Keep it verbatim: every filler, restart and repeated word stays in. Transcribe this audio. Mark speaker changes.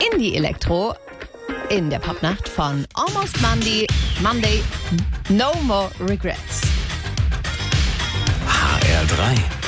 Speaker 1: Indie-Elektro in der Popnacht von Almost Monday, Monday, No More Regrets.
Speaker 2: H R drei